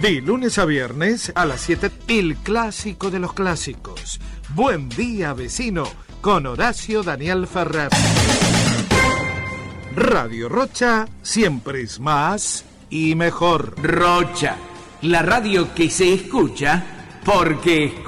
De lunes a viernes a las 7, el clásico de los clásicos. Buen día, vecino, con Horacio Daniel Ferrer. Radio Rocha siempre es más y mejor. Rocha, la radio que se escucha porque escucha.